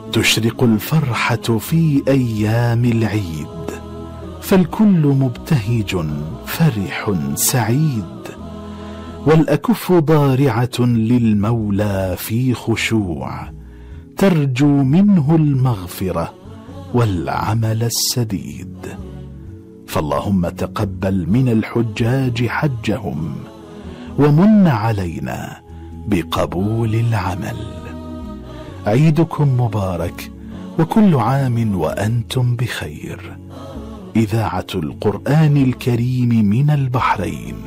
تشرق الفرحة في أيام العيد، فالكل مبتهج فرح سعيد، والأكف ضارعة للمولى في خشوع، ترجو منه المغفرة والعمل السديد. فاللهم تقبل من الحجاج حجهم، ومن علينا بقبول العمل. عيدكم مبارك، وكل عام وأنتم بخير. إذاعة القرآن الكريم من البحرين.